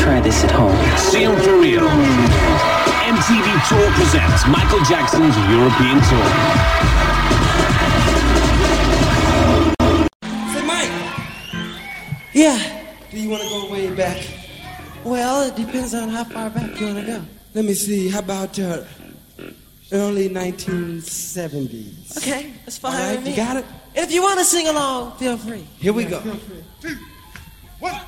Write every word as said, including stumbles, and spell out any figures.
try this at home. Seal for real. M T V Tour presents Michael Jackson's European Tour. Say, Mike. Yeah. Do you want to go way back? Well, it depends on how far back you want to go. Let me see. How about uh, early nineteen seventies? Okay, that's fine. All right, you got it? And if you want to sing along, feel free. Here we yeah, go. Feel free. Two, one.